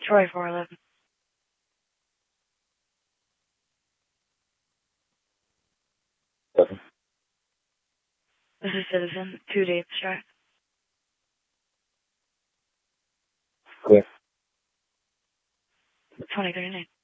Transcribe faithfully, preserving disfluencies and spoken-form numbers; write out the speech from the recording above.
Troy four eleven. Seven. This is Citizen, two to abstract. Clear. twenty thirty-nine.